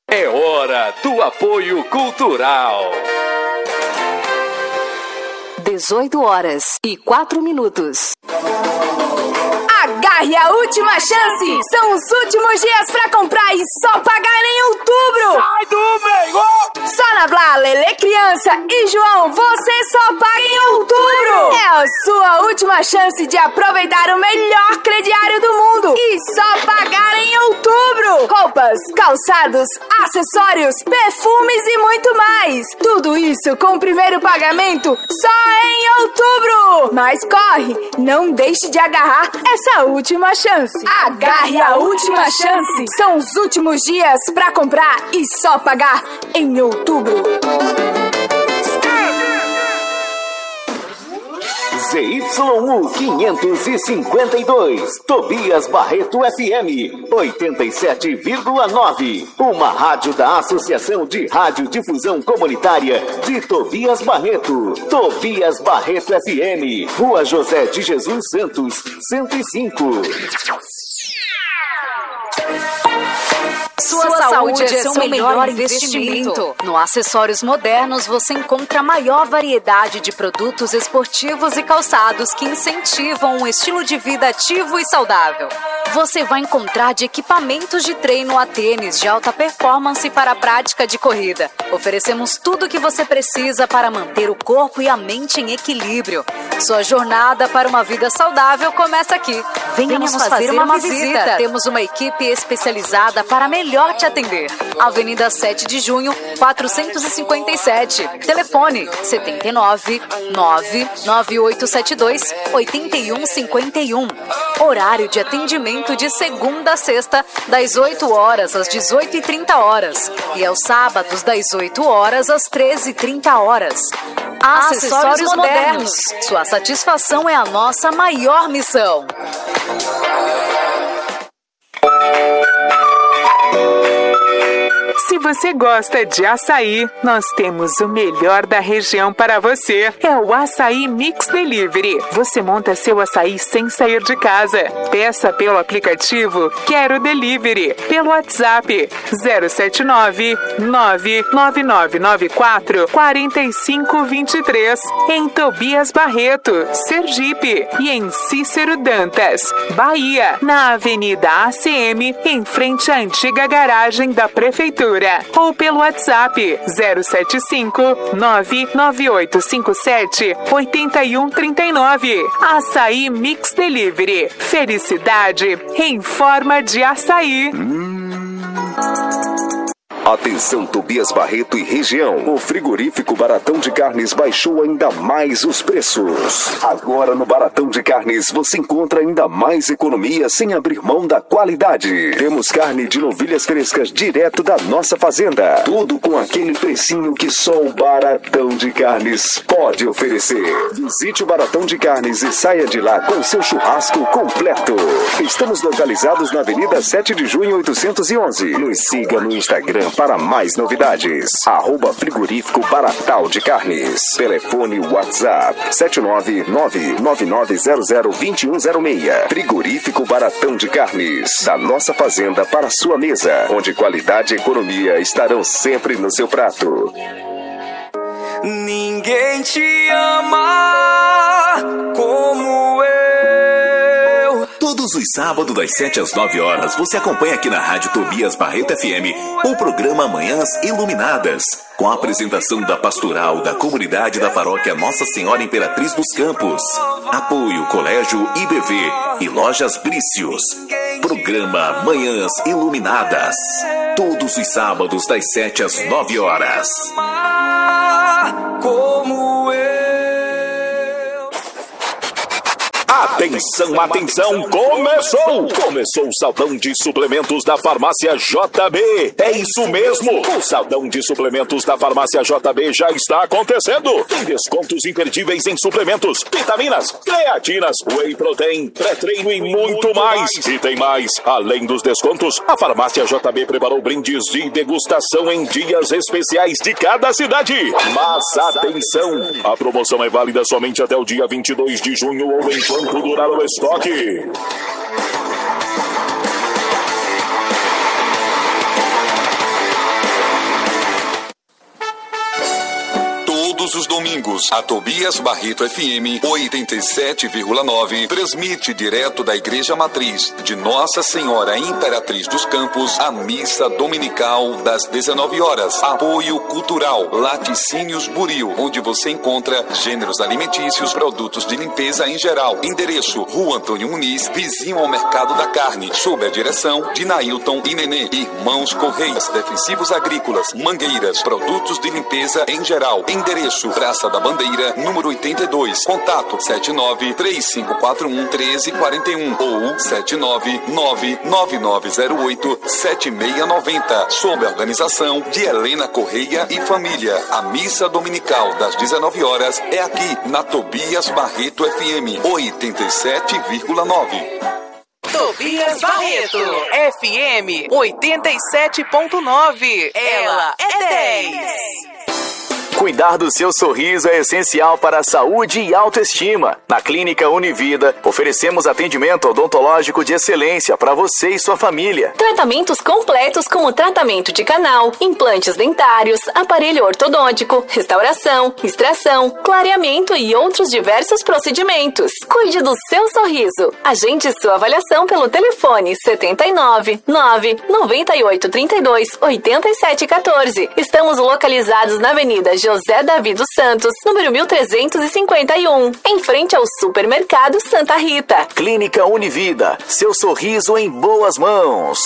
É hora do apoio cultural. 18h04. Agarre a última chance! São os últimos dias pra comprar e só pagar em outubro! Sai do meio! Só na Blá, Lelê Criança e João, você só paga em outubro! É a sua última chance de aproveitar o melhor crediário do mundo e só pagar em outubro! Roupas, calçados, acessórios, perfumes e muito mais! Tudo isso com o primeiro pagamento só em outubro! Mas corre, não deixe de agarrar essa última chance. Agarre a última chance. São os últimos dias pra comprar e só pagar em outubro. ZYU 552, Tobias Barreto FM 87,9. Uma rádio da Associação de Radiodifusão Comunitária de Tobias Barreto. Tobias Barreto FM, Rua José de Jesus Santos, 105. Sua saúde é seu melhor investimento. No Acessórios Modernos você encontra a maior variedade de produtos esportivos e calçados que incentivam um estilo de vida ativo e saudável. Você vai encontrar de equipamentos de treino a tênis de alta performance para a prática de corrida. Oferecemos tudo o que você precisa para manter o corpo e a mente em equilíbrio. Sua jornada para uma vida saudável começa aqui. Venha nos fazer uma visita. Temos uma equipe especializada para melhor te atender. Avenida 7 de Junho, 457. Telefone 79 99872 8151. Horário de atendimento de segunda a sexta, das 8 horas às 18h30. E aos sábados, das 8 horas às 13h30. Acessórios Modernos. Sua satisfação é a nossa maior missão. Se você gosta de açaí, nós temos o melhor da região para você. É o Açaí Mix Delivery. Você monta seu açaí sem sair de casa. Peça pelo aplicativo Quero Delivery, pelo WhatsApp 079 99994 4523, em Tobias Barreto, Sergipe, e em Cícero Dantas, Bahia, na Avenida ACM, em frente à antiga garagem da Prefeitura. Ou pelo WhatsApp 075 99857 8139. Açaí Mix Delivery. Felicidade em forma de açaí. Atenção Tobias Barreto e região. O frigorífico Baratão de Carnes baixou ainda mais os preços. Agora no Baratão de Carnes você encontra ainda mais economia sem abrir mão da qualidade. Temos carne de novilhas frescas direto da nossa fazenda. Tudo com aquele precinho que só o Baratão de Carnes pode oferecer. Visite o Baratão de Carnes e saia de lá com seu churrasco completo. Estamos localizados na Avenida 7 de Junho 811. Nos siga no Instagram para mais novidades. @frigorífico Baratal de Carnes. Telefone WhatsApp 79999002106. Frigorífico Baratão de Carnes. Da nossa fazenda para sua mesa, onde qualidade e economia estarão sempre no seu prato. Ninguém te ama como eu. Todos os sábados das 7 às 9 horas você acompanha aqui na Rádio Tobias Barreto FM o programa Manhãs Iluminadas, com a apresentação da pastoral da comunidade da paróquia Nossa Senhora Imperatriz dos Campos. Apoio Colégio IBV e Lojas Brícios. Programa Manhãs Iluminadas. Todos os sábados das 7 às 9 horas. Como eu. Atenção, atenção, começou o saldão de suplementos da Farmácia JB. É isso mesmo, o saldão de suplementos da Farmácia JB já está acontecendo. Tem descontos imperdíveis em suplementos, vitaminas, creatinas, whey protein, pré-treino e muito mais. E tem mais, além dos descontos, a Farmácia JB preparou brindes de degustação em dias especiais de cada cidade. Mas atenção, a promoção é válida somente até o dia 22 de junho ou enquanto durar o estoque. Todos os domingos, a Tobias Barreto FM 87,9 transmite direto da Igreja Matriz de Nossa Senhora Imperatriz dos Campos a missa dominical das 19 horas. Apoio Cultural Laticínios Buril, onde você encontra gêneros alimentícios, produtos de limpeza em geral. Endereço: Rua Antônio Muniz, vizinho ao Mercado da Carne, sob a direção de Nailton e Nenê. Irmãos Correias, defensivos agrícolas, mangueiras, produtos de limpeza em geral. Endereço: Praça da Bandeira, número 82. Contato: 79-3541-1341 ou 799-9908-7690. Sob a organização de Helena Correia e família. A missa dominical das 19 horas é aqui na Tobias Barreto FM 87,9. Tobias Barreto, FM 87.9. Ela é 10. Cuidar do seu sorriso é essencial para a saúde e autoestima. Na Clínica Univida, oferecemos atendimento odontológico de excelência para você e sua família. Tratamentos completos como tratamento de canal, implantes dentários, aparelho ortodôntico, restauração, extração, clareamento e outros diversos procedimentos. Cuide do seu sorriso. Agende sua avaliação pelo telefone 79 998 32 87 14. Estamos localizados na Avenida José Davi dos Santos, número 1351, em frente ao Supermercado Santa Rita. Clínica Univida, seu sorriso em boas mãos.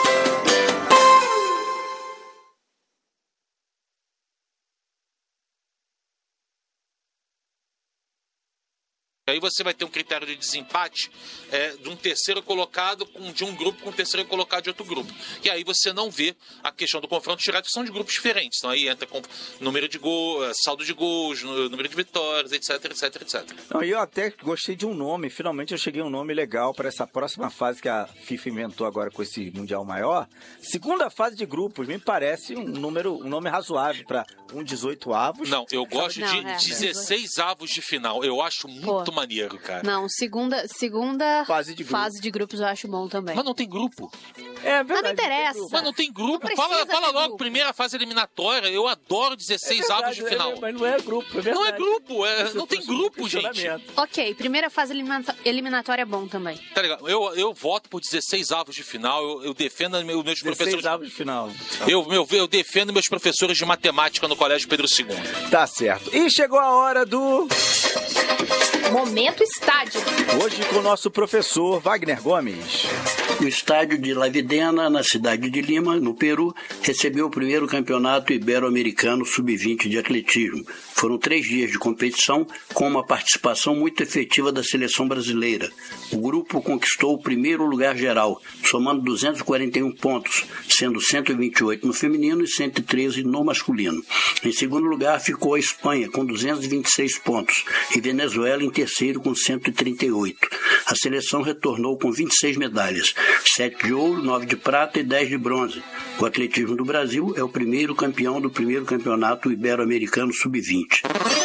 Aí você vai ter um critério de desempate de um terceiro colocado de um grupo com um terceiro colocado de outro grupo. E aí você não vê a questão do confronto direto, são de grupos diferentes. Então aí entra com número de gols, saldo de gols, número de vitórias, etc, etc, etc. Não, eu até gostei de um nome, finalmente eu cheguei a um nome legal para essa próxima fase que a FIFA inventou agora com esse Mundial Maior. Segunda fase de grupos, me parece um nome razoável para 18 avos. Não, eu gosto de 16 avos de final, eu acho muito maneiro, cara. Não, segunda fase de grupos eu acho bom também. Mas não tem grupo. É verdade. Mas não interessa. Mas não tem grupo. Fala logo, grupo. Primeira fase eliminatória. Eu adoro 16 avos de final. Mas não é grupo, é verdade. Não é grupo, não tem grupo, gente. Ok, primeira fase eliminatória é bom também. Tá legal. Eu voto por 16 avos de final. Eu defendo meus professores. 16 avos de final. Eu defendo meus professores de matemática no Colégio Pedro II. Tá certo. E chegou a hora do Momento Estádio. Hoje com o nosso professor Wagner Gomes. O estádio de La Videna, na cidade de Lima, no Peru, recebeu o primeiro campeonato ibero-americano sub-20 de atletismo. Foram 3 dias de competição com uma participação muito efetiva da seleção brasileira. O grupo conquistou o primeiro lugar geral, somando 241 pontos, sendo 128 no feminino e 113 no masculino. Em segundo lugar ficou a Espanha, com 226 pontos, e Venezuela em terceiro, com 138. A seleção retornou com 26 medalhas, 7 de ouro, 9 de prata e 10 de bronze. O atletismo do Brasil é o primeiro campeão do primeiro campeonato ibero-americano sub-20.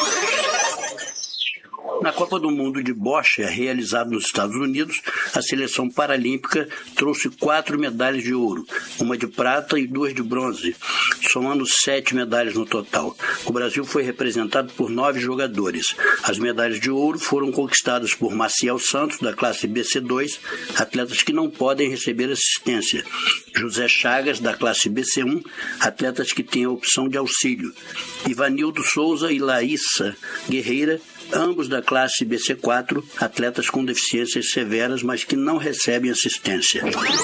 Na Copa do Mundo de bocha, realizada nos Estados Unidos, a seleção paralímpica trouxe 4 medalhas de ouro, 1 de prata e 2 de bronze, somando 7 medalhas no total. O Brasil foi representado por 9 jogadores. As medalhas de ouro foram conquistadas por Maciel Santos, da classe BC2, atletas que não podem receber assistência. José Chagas, da classe BC1, atletas que têm a opção de auxílio. Ivanildo Souza e Laíssa Guerreira, ambos da classe BC4, atletas com deficiências severas, mas que não recebem assistência.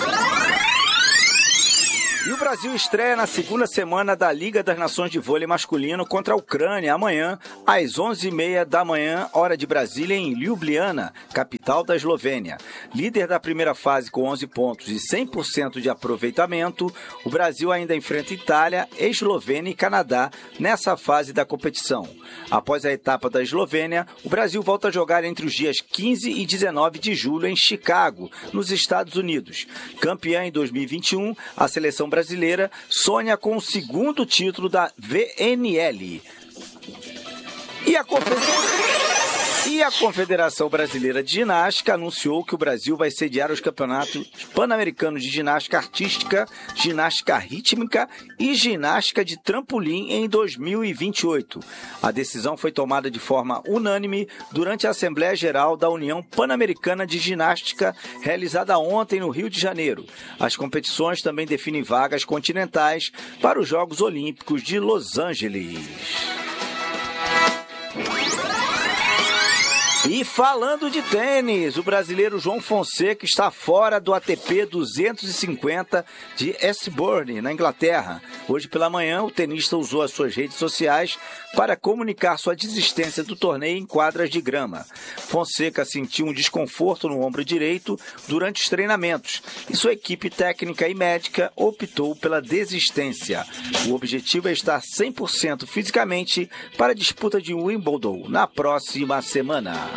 E o Brasil estreia na segunda semana da Liga das Nações de Vôlei Masculino contra a Ucrânia, amanhã, às 11h30 da manhã, hora de Brasília, em Ljubljana, capital da Eslovênia. Líder da primeira fase com 11 pontos e 100% de aproveitamento, o Brasil ainda enfrenta Itália, Eslovênia e Canadá nessa fase da competição. Após a etapa da Eslovênia, o Brasil volta a jogar entre os dias 15 e 19 de julho em Chicago, nos Estados Unidos. Campeã em 2021, a seleção brasileira sonha com o segundo título da VNL. E a competição... E a Confederação Brasileira de Ginástica anunciou que o Brasil vai sediar os campeonatos pan-americanos de ginástica artística, ginástica rítmica e ginástica de trampolim em 2028. A decisão foi tomada de forma unânime durante a Assembleia Geral da União Pan-Americana de Ginástica, realizada ontem no Rio de Janeiro. As competições também definem vagas continentais para os Jogos Olímpicos de Los Angeles. E falando de tênis, o brasileiro João Fonseca está fora do ATP 250 de Eastbourne, na Inglaterra. Hoje pela manhã, o tenista usou as suas redes sociais para comunicar sua desistência do torneio em quadras de grama. Fonseca sentiu um desconforto no ombro direito durante os treinamentos e sua equipe técnica e médica optou pela desistência. O objetivo é estar 100% fisicamente para a disputa de Wimbledon na próxima semana.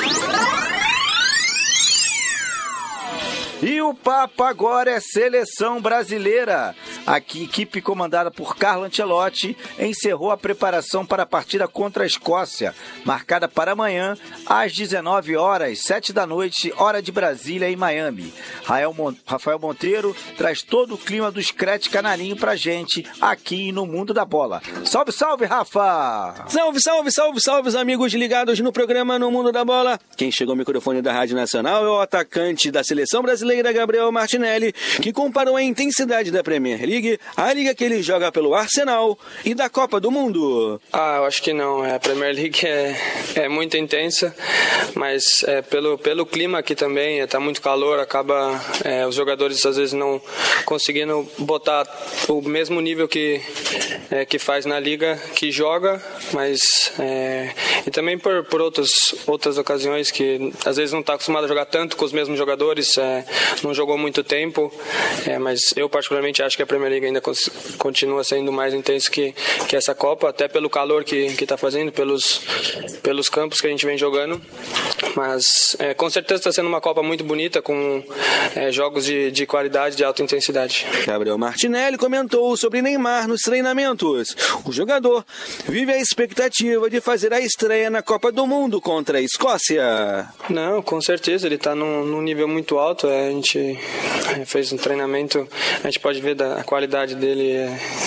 E o papo agora é seleção brasileira. A equipe comandada por Carlo Ancelotti encerrou a preparação para a partida contra a Escócia, marcada para amanhã às 19 horas, 7 da noite, hora de Brasília, em Miami. Rafael Monteiro traz todo o clima do Scratch Canarinho pra gente aqui no Mundo da Bola. Salve, salve, Rafa! Salve, salve, salve, salve, os amigos ligados no programa No Mundo da Bola. Quem chegou ao microfone da Rádio Nacional é o atacante da seleção brasileira, Gabriel Martinelli, que comparou a intensidade da Premier League, a liga que ele joga pelo Arsenal e da Copa do Mundo. Eu acho que não. A Premier League é muito intensa, mas pelo clima aqui também, está muito calor, acaba os jogadores às vezes não conseguindo botar o mesmo nível que faz na liga que joga, mas e também por outras ocasiões que às vezes não está acostumado a jogar tanto com os mesmos jogadores, não jogou muito tempo, mas eu particularmente acho que a Premier League ainda continua sendo mais intenso que essa Copa, até pelo calor que está fazendo, pelos campos que a gente vem jogando, mas com certeza está sendo uma Copa muito bonita, com jogos de qualidade, de alta intensidade. Gabriel Martinelli comentou sobre Neymar nos treinamentos. O jogador vive a expectativa de fazer a estreia na Copa do Mundo contra a Escócia. Não, com certeza, ele está num nível muito alto. A gente fez um treinamento, a gente pode ver a qualidade dele,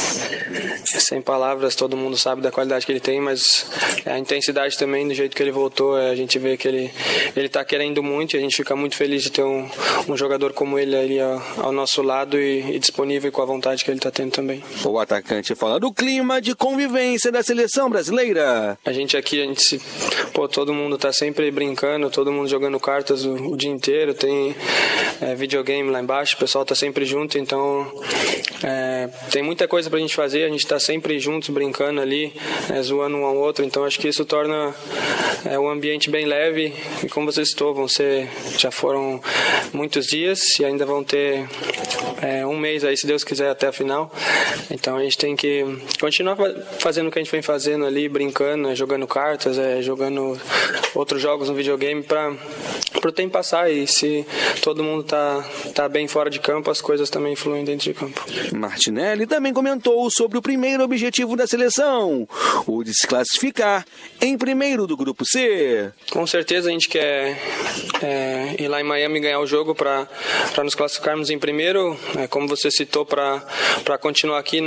sem palavras, todo mundo sabe da qualidade que ele tem, mas a intensidade também, do jeito que ele voltou, a gente vê que ele está querendo muito, e a gente fica muito feliz de ter um jogador como ele ali ao nosso lado e disponível, com a vontade que ele está tendo também. O atacante fala do clima de convivência da seleção brasileira. A gente todo mundo está sempre brincando, todo mundo jogando cartas o dia inteiro, tem videogame lá embaixo, o pessoal está sempre junto, então tem muita coisa pra gente fazer, a gente está sempre juntos brincando ali, zoando um ao outro, então acho que isso torna o ambiente bem leve, e como você citou, já foram muitos dias e ainda vão ter um mês aí, se Deus quiser, até a final, então a gente tem que continuar fazendo o que a gente vem fazendo ali, brincando, jogando cartas, jogando outros jogos no videogame para o tempo passar, e se todo mundo tá bem fora de campo, as coisas também fluem dentro de campo. Martinelli também comentou sobre o primeiro objetivo da seleção, o de se classificar em primeiro do Grupo C. Com certeza a gente quer ir lá em Miami ganhar o jogo para nos classificarmos em primeiro, como você citou, para continuar aqui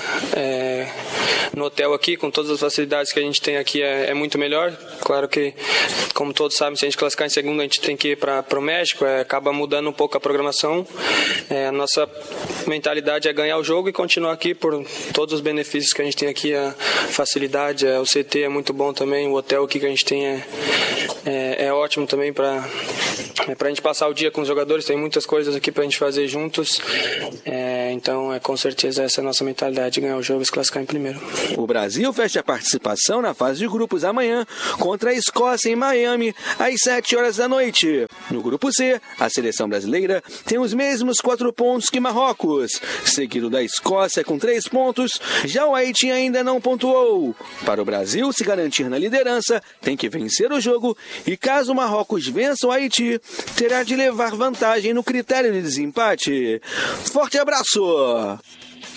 no hotel aqui, com todas as facilidades que a gente tem aqui, é muito melhor. Claro que, como todos sabem, se a gente classificar em segundo, a gente tem que ir para o México, acaba mudando um pouco a programação. A nossa mentalidade é ganhar o jogo e continuar aqui por todos os benefícios que a gente tem aqui, a facilidade, o CT é muito bom também, o hotel aqui que a gente tem é ótimo também para a gente passar o dia com os jogadores, tem muitas coisas aqui para a gente fazer juntos, então com certeza essa é a nossa mentalidade, ganhar o jogo e se classificar em primeiro. O Brasil fecha a participação na fase de grupos amanhã contra a Escócia em Miami às 7 horas da noite. No Grupo C, a seleção brasileira tem os mesmos 4 pontos que Marrocos, seguido da Escócia com 3 pontos, já o Haiti ainda não pontuou. Para o Brasil se garantir na liderança, tem que vencer o jogo e caso o Marrocos vença o Haiti, terá de levar vantagem no critério de desempate. Forte abraço!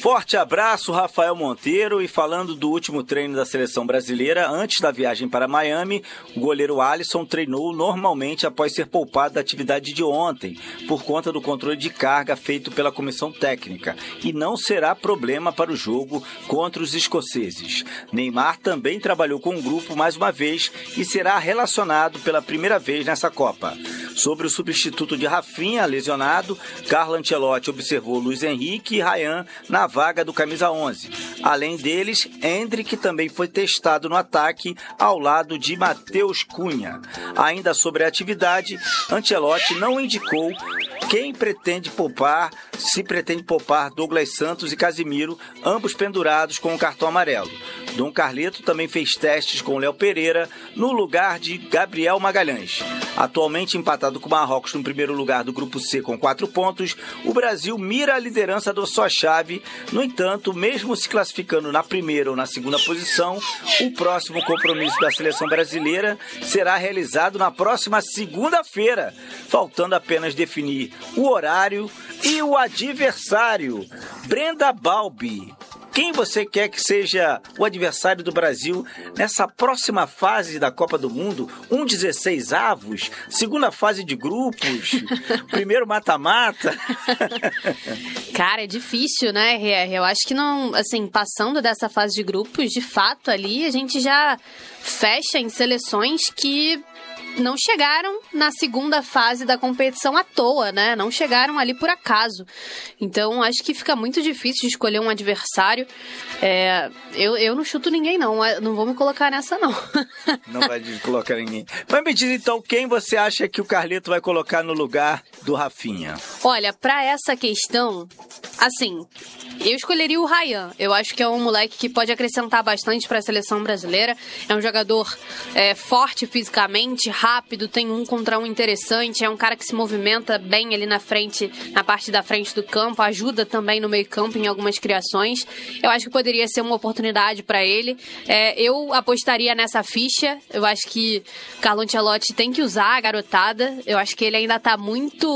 Forte abraço, Rafael Monteiro. E falando do último treino da seleção brasileira, antes da viagem para Miami, o goleiro Alisson treinou normalmente após ser poupado da atividade de ontem, por conta do controle de carga feito pela comissão técnica, e não será problema para o jogo contra os escoceses. Neymar também trabalhou com o grupo mais uma vez e será relacionado pela primeira vez nessa Copa. Sobre o substituto de Rafinha, lesionado, Carlo Ancelotti observou Luiz Henrique e Ryan na vaga do camisa 11. Além deles, Endrick também foi testado no ataque ao lado de Matheus Cunha. Ainda sobre a atividade, Ancelotti não indicou quem pretende poupar, se pretende poupar Douglas Santos e Casimiro, ambos pendurados com o cartão amarelo. Dom Carleto também fez testes com Léo Pereira no lugar de Gabriel Magalhães. Atualmente empatado com o Marrocos no primeiro lugar do Grupo C com 4 pontos, o Brasil mira a liderança da sua chave. No entanto, mesmo se classificando na primeira ou na segunda posição, o próximo compromisso da seleção brasileira será realizado na próxima segunda-feira, faltando apenas definir o horário e o adversário. Brenda Balbi, quem você quer que seja o adversário do Brasil nessa próxima fase da Copa do Mundo? 16avos, segunda fase de grupos, primeiro mata-mata? Cara, é difícil, né, RR? Eu acho que não, assim, passando dessa fase de grupos, de fato, ali a gente já fecha em seleções que não chegaram na segunda fase da competição à toa, né? Não chegaram ali por acaso. Então, acho que fica muito difícil de escolher um adversário. Eu não chuto ninguém, não. Não vou me colocar nessa, não. Não vai colocar ninguém. Mas me diz, então, quem você acha que o Carleto vai colocar no lugar do Rafinha? Olha, pra essa questão, assim, eu escolheria o Ryan. Eu acho que é um moleque que pode acrescentar bastante pra seleção brasileira. É um jogador forte fisicamente, rápido, tem um contra um interessante, é um cara que se movimenta bem ali na frente, na parte da frente do campo, ajuda também no meio campo em algumas criações. Eu acho que poderia ser uma oportunidade para ele. Eu apostaria nessa ficha. Eu acho que Carlo Ancelotti tem que usar a garotada. Eu acho que ele ainda tá muito...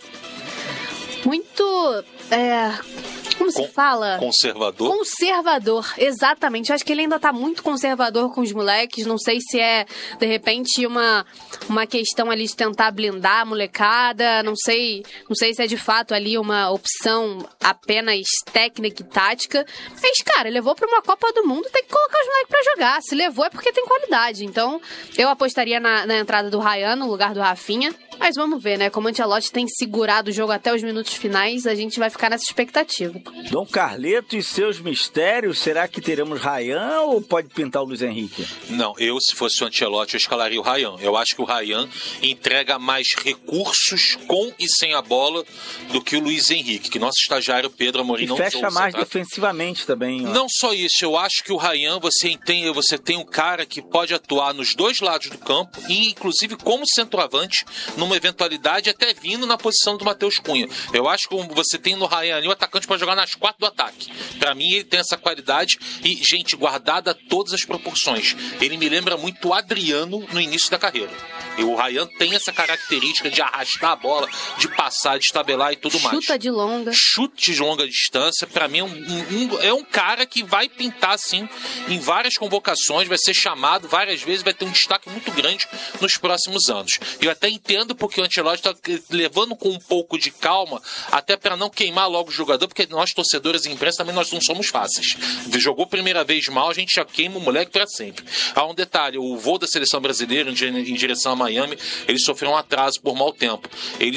Como se fala? Conservador? Conservador, exatamente. Eu acho que ele ainda tá muito conservador com os moleques. Não sei se é, de repente, uma questão ali de tentar blindar a molecada. Não sei se é de fato ali uma opção apenas técnica e tática. Mas, cara, levou pra uma Copa do Mundo, tem que colocar os moleques pra jogar. Se levou é porque tem qualidade. Então, eu apostaria na entrada do Ryan no lugar do Rafinha. Mas vamos ver, né? Como o Ancelotti tem segurado o jogo até os minutos finais, a gente vai ficar nessa expectativa. Dom Carleto e seus mistérios, será que teremos Ryan ou pode pintar o Luiz Henrique? Não, se fosse o Ancelotti, eu escalaria o Ryan. Eu acho que o Ryan entrega mais recursos com e sem a bola do que o Luiz Henrique, que nosso estagiário Pedro Amorim não fecha mais defensivamente também. Ó. Não só isso, eu acho que o Ryan, você tem um cara que pode atuar nos dois lados do campo, e inclusive como centroavante, numa eventualidade, até vindo na posição do Matheus Cunha. Eu acho que você tem no Ryan ali o atacante para jogar nas 4 do ataque. Para mim, ele tem essa qualidade e, gente, guardada todas as proporções. Ele me lembra muito o Adriano no início da carreira. E o Ryan tem essa característica de arrastar a bola, de passar, de tabelar e tudo mais. Chuta de longa. Chute de longa distância. Para mim, é um cara que vai pintar, assim, em várias convocações, vai ser chamado várias vezes, vai ter um destaque muito grande nos próximos anos. Eu até entendo porque o Ancelotti está levando com um pouco de calma, até para não queimar logo o jogador, porque nós, torcedores e imprensa, também nós não somos fáceis. Jogou primeira vez mal, a gente já queima o moleque para sempre. Há um detalhe, o voo da seleção brasileira em direção a Miami, ele sofreu um atraso por mau tempo.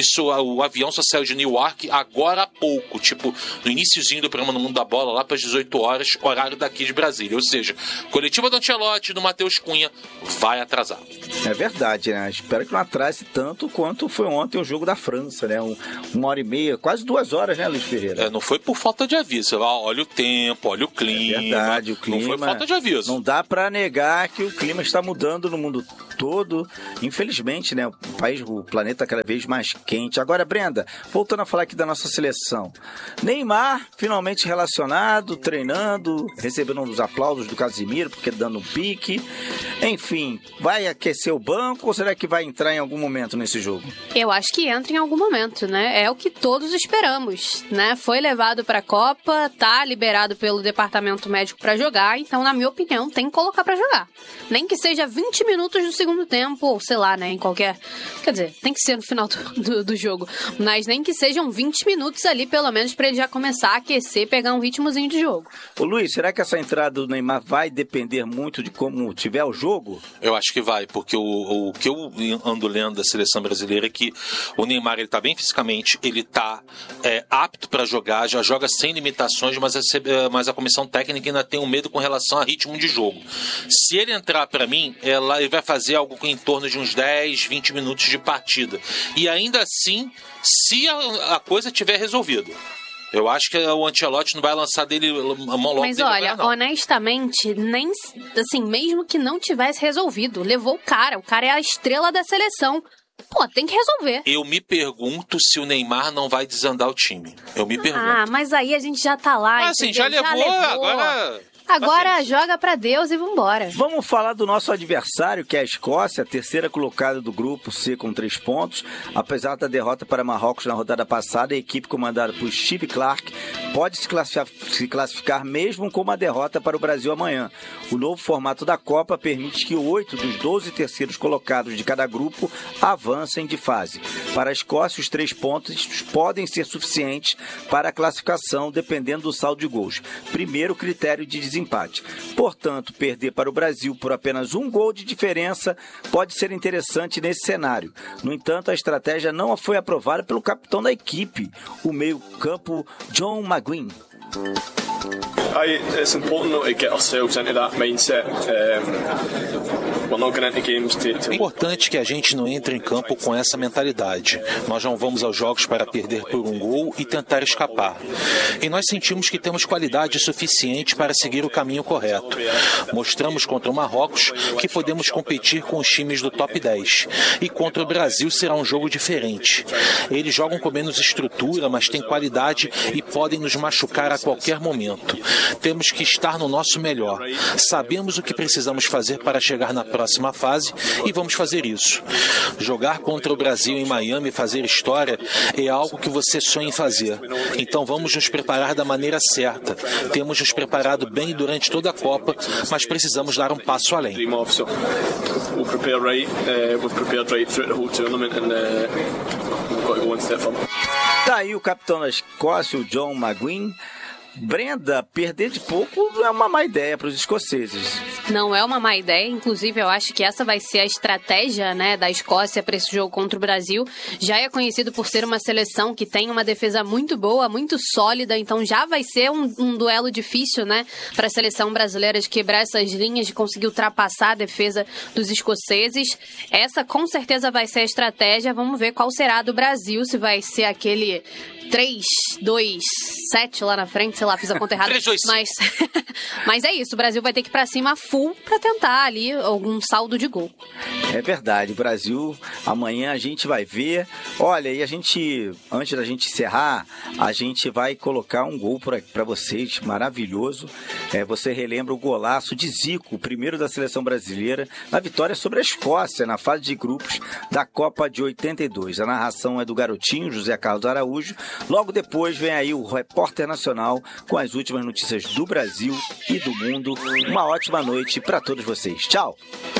O avião só saiu de Newark agora há pouco, tipo, no iniciozinho do programa No Mundo da Bola, lá para as 18 horas, horário daqui de Brasília. Ou seja, coletiva do Ancelotti, do Matheus Cunha, vai atrasar. É verdade, né? Espero que não atrase tanto quanto foi ontem o jogo da França, né? 1h30, quase 2 horas, né, Luiz Ferreira? Não foi por falta de aviso. Olha o tempo, olha o clima. É verdade, o clima. Não foi falta de aviso. Não dá para negar que o clima está mudando no mundo todo. Infelizmente, né? O planeta cada vez mais quente. Agora, Brenda, voltando a falar aqui da nossa seleção. Neymar, finalmente relacionado, treinando, recebendo uns aplausos do Casimiro, porque dando um pique. Enfim, vai aquecer o banco ou será que vai entrar em algum momento nesse jogo? Eu acho que entra em algum momento, né? É o que todos esperamos, né? Foi levado pra Copa, tá liberado pelo departamento médico pra jogar, então, na minha opinião, tem que colocar pra jogar. Nem que seja 20 minutos do segundo tempo, ou sei lá, né? Em qualquer... Quer dizer, tem que ser no final do jogo. Mas nem que sejam 20 minutos ali, pelo menos, pra ele já começar a aquecer, pegar um ritmozinho de jogo. Ô Luiz, será que essa entrada do Neymar vai depender muito de como tiver o jogo? Eu acho que vai, porque o que eu ando lendo da seleção brasileira é que o Neymar, ele tá bem fisicamente, ele tá apto para jogar, já joga sem limitações, mas a comissão técnica ainda tem um medo com relação a ritmo de jogo. Se ele entrar, para mim, ele vai fazer algo em torno de uns 10, 20 minutos de partida. E ainda assim, se a coisa tiver resolvido. Eu acho que o Ancelotti não vai lançar dele a mão logo. Mas olha, honestamente, nem assim, mesmo que não tivesse resolvido, levou o cara é a estrela da seleção. Pô, tem que resolver. Eu me pergunto se o Neymar não vai desandar o time. Eu me pergunto. Mas aí a gente já tá lá. Mas assim, já levou. Agora joga pra Deus e vambora. Vamos falar do nosso adversário, que é a Escócia, a terceira colocada do grupo C com 3 pontos. Apesar da derrota para Marrocos na rodada passada, a equipe comandada por Steve Clarke pode se classificar mesmo com uma derrota para o Brasil amanhã. O novo formato da Copa permite que 8 dos 12 terceiros colocados de cada grupo avancem de fase. Para a Escócia, os 3 pontos podem ser suficientes para a classificação, dependendo do saldo de gols. Primeiro critério de desempate. Portanto, perder para o Brasil por apenas 1 gol de diferença pode ser interessante nesse cenário. No entanto, a estratégia não foi aprovada pelo capitão da equipe, o meio-campo John McGuinn. It's important to get ourselves into that mindset. We're not going into games to... É importante que a gente não entre em campo com essa mentalidade. Nós não vamos aos jogos para perder por 1 gol e tentar escapar. E nós sentimos que temos qualidade suficiente para seguir o caminho correto. Mostramos contra o Marrocos que podemos competir com os times do top 10. E contra o Brasil será um jogo diferente. Eles jogam com menos estrutura, mas têm qualidade e podem nos machucar a qualquer momento. Temos que estar no nosso melhor. Sabemos o que precisamos fazer para chegar na próxima fase e vamos fazer isso. Jogar contra o Brasil em Miami e fazer história é algo que você sonha em fazer. Então vamos nos preparar da maneira certa. Temos nos preparado bem durante toda a Copa, mas precisamos dar um passo além. Tá aí o capitão da Escócia, o John McGuinn. Brenda, perder de pouco não é uma má ideia para os escoceses. Não é uma má ideia, inclusive eu acho que essa vai ser a estratégia, né, da Escócia para esse jogo contra o Brasil. Já é conhecido por ser uma seleção que tem uma defesa muito boa, muito sólida, então já vai ser um duelo difícil, né, para a seleção brasileira de quebrar essas linhas, de conseguir ultrapassar a defesa dos escoceses. Essa com certeza vai ser a estratégia. Vamos ver qual será a do Brasil, se vai ser aquele 3-2-7 lá na frente, sei lá, fiz a conta errada. 3-2-5. Mas é isso, o Brasil vai ter que ir pra cima full pra tentar ali algum saldo de gol. É verdade, Brasil, amanhã a gente vai ver. Olha, e a gente, antes da gente encerrar, a gente vai colocar um gol pra vocês, maravilhoso. Você relembra o golaço de Zico, o primeiro da seleção brasileira, na vitória sobre a Escócia, na fase de grupos da Copa de 82. A narração é do garotinho, José Carlos Araújo. Logo depois vem aí o Repórter Nacional com as últimas notícias do Brasil e do mundo. Uma ótima noite para todos vocês. Tchau!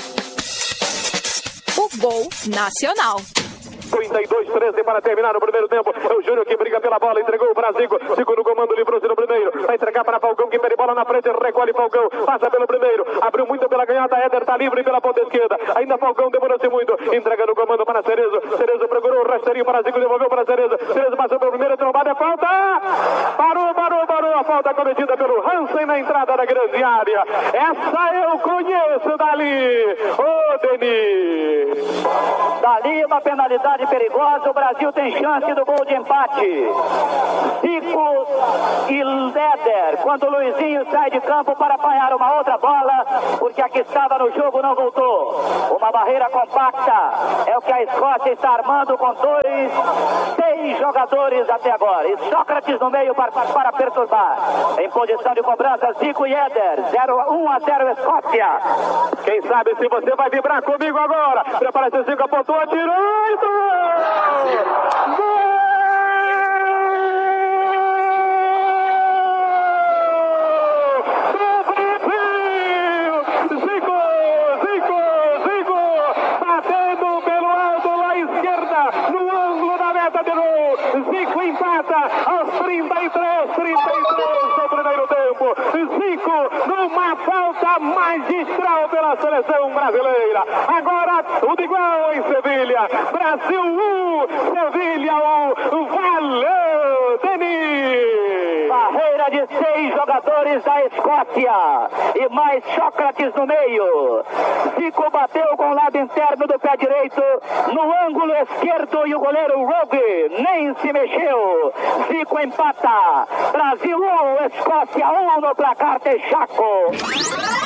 O Gol Nacional. 32-13 para terminar o primeiro tempo. É o Júnior que briga pela bola, entregou o Brasil. Segundo comando, livrou-se no primeiro. Vai entregar para Falcão, que perde bola na frente, recolhe Falcão. Passa pelo primeiro, abriu muito pela canhota. Éder tá livre pela ponta esquerda. Ainda Falcão demorou-se muito. Entrega no comando para Cerezo. Cerezo procurou o rasteirinho para Zico, devolveu para Cerezo. Cerezo passou pelo primeiro, trombada, é falta. Parou. A falta cometida pelo Hansen na entrada da grande área. Essa eu conheço dali. Ô, Denis. Dali uma penalidade perigosa, o Brasil tem chance do gol de empate. Zico e Éder. Éder, quando o Luizinho sai de campo para apanhar uma outra bola, porque a que estava no jogo não voltou. Uma barreira compacta é o que a Escócia está armando com 6 jogadores até agora. E Sócrates no meio para perturbar. Em posição de cobrança, Zico e Éder. 1-0 Escócia. Quem sabe se você vai vibrar comigo agora. Prepara-se, Zico, apontou, atirou e gol! Zico empata aos 33 do primeiro tempo. Zico numa falta magistral pela seleção brasileira. Agora tudo igual em Sevilha. Brasil 1, Sevilha 1. Valeu, Denis! Barreira de 6 jogadores da Escócia e mais Sócrates no meio. Zico bateu com o lado interno do pé direito no ângulo esquerdo e o goleiro Rogue nem se mexeu. Zico empata. Brasil 1, Escócia 1 no placar Texaco.